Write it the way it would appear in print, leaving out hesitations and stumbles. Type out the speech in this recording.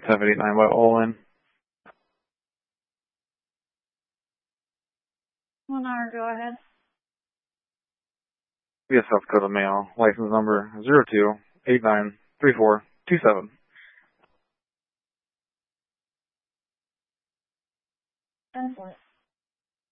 789 by Olin. 1 hour, go ahead. Via South Dakota Mail, license number 02893427. 10-4.